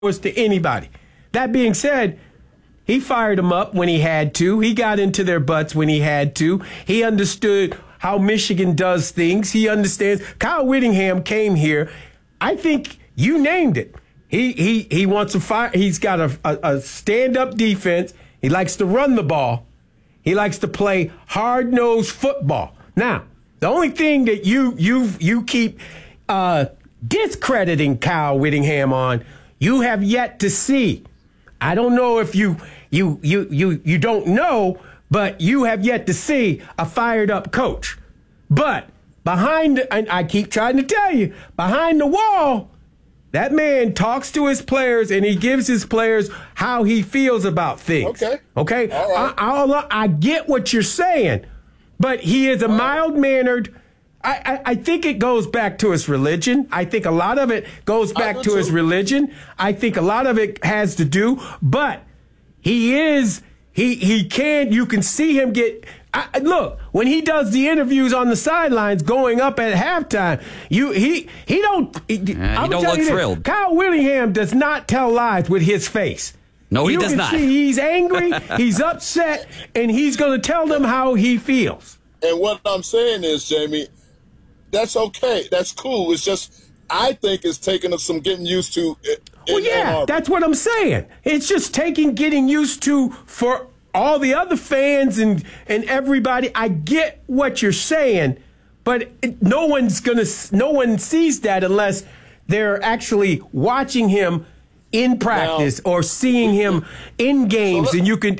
was to anybody. That being said, he fired them up when he had to. He got into their butts when he had to. He understood how Michigan does things. He understands. Kyle Whittingham came here. I think you named it. He wants to fire. He's got a stand-up defense. He likes to run the ball. He likes to play hard-nosed football. Now, the only thing that you keep discrediting Kyle Whittingham on, you have yet to see. I don't know if you don't know, but you have yet to see a fired-up coach. But and I keep trying to tell you, behind the wall, that man talks to his players and he gives his players how he feels about things. Okay. All right. I get what you're saying, but he is a mild-mannered. I think it goes back to his religion. I think a lot of it goes back to his religion. I think a lot of it has to do, but you can see him get, look, when he does the interviews on the sidelines going up at halftime, he don't look thrilled. Kyle Whittingham does not tell lies with his face. No, he does not. See he's angry, he's upset, and he's going to tell them how he feels. And what I'm saying is, Jamie, that's okay. That's cool. It's just, I think it's taking us some getting used to. That's what I'm saying. It's just getting used to for all the other fans and everybody. I get what you're saying, but no one sees that unless they're actually watching him in practice or seeing him in games, and you can.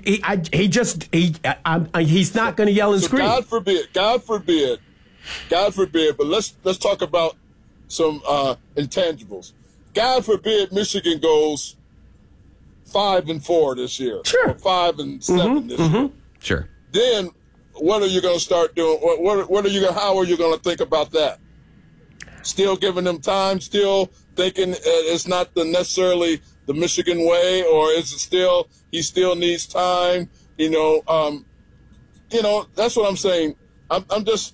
He's not going to yell and scream. God forbid. But let's talk about some intangibles. God forbid Michigan goes 5-4 this year. Sure. Or 5-7 this year. Sure. Then what are you going to start doing? How are you going to think about that? Still giving them time, still thinking it's not necessarily the Michigan way, or is it still he still needs time? That's what I'm saying. I'm just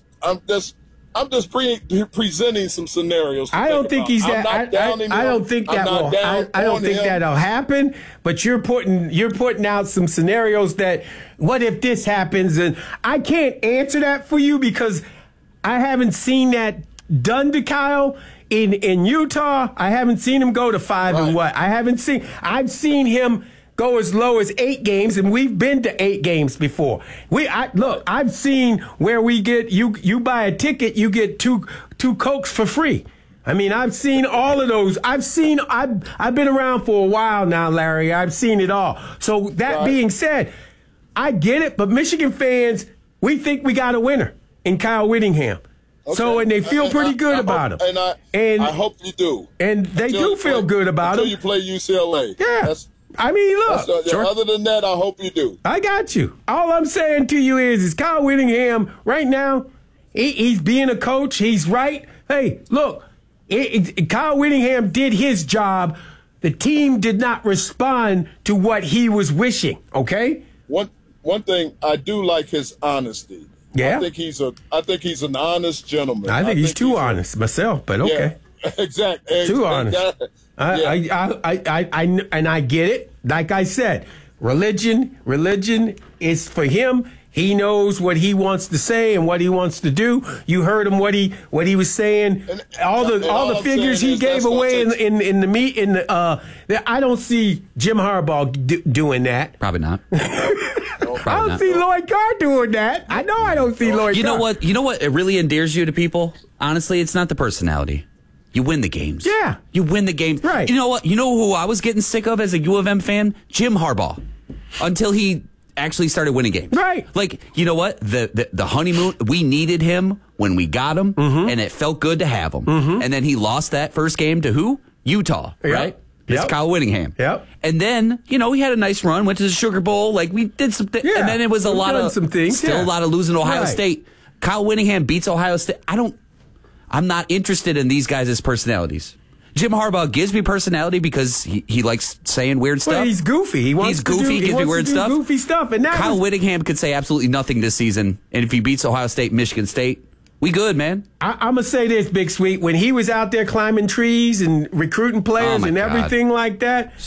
presenting some scenarios. I don't think he's that. I don't think that will. I don't think that'll happen. But you're putting out some scenarios that what if this happens, and I can't answer that for you because I haven't seen that done to Kyle in Utah. I haven't seen him go to 5 and what. I've seen him go as low as 8 games, and we've been to 8 games before. I've seen where we get you buy a ticket, you get two Cokes for free. I mean, I've seen all of those. I've been around for a while now, Larry. I've seen it all. So that being said, I get it, but Michigan fans, we think we got a winner in Kyle Whittingham. Okay. So, and they feel pretty good about him. And I hope you do. And they do feel good about him. Until you play UCLA. Yeah. Look. Other than that, I hope you do. I got you. All I'm saying to you is Kyle Whittingham right now, he's being a coach. He's right. Hey, look, Kyle Whittingham did his job. The team did not respond to what he was wishing, okay? One thing, I do like his honesty. Yeah. I think he's an honest gentleman. I think he's too honest myself, but okay. Yeah, exactly. Too honest. I get it. Like I said, religion is for him. He knows what he wants to say and what he wants to do. You heard him what he was saying. All the figures he gave away in the meet. I don't see Jim Harbaugh doing that. Probably not. I don't see Lloyd Carr doing that. I know I don't see Lloyd Carr. You know what? It really endears you to people. Honestly, it's not the personality. You win the games. Yeah. You win the games. Right. You know what? You know who I was getting sick of as a U of M fan? Jim Harbaugh. Until he actually started winning games. Right. Like, you know what? The honeymoon, we needed him when we got him, and it felt good to have him. And then he lost that first game to who? Utah, right? It's Kyle Whittingham. Yep. And then, he had a nice run, went to the Sugar Bowl. Like, we did some things. Yeah. And then it was a lot of losing to Ohio State. Kyle Whittingham beats Ohio State. I'm not interested in these guys' personalities. Jim Harbaugh gives me personality because he likes saying weird stuff. Well, he's goofy. He gives me weird stuff. Goofy stuff. And Kyle Whittingham could say absolutely nothing this season, and if he beats Ohio State, Michigan State, We good, man. I'm going to say this, Big Sweet. When he was out there climbing trees and recruiting players and everything like that,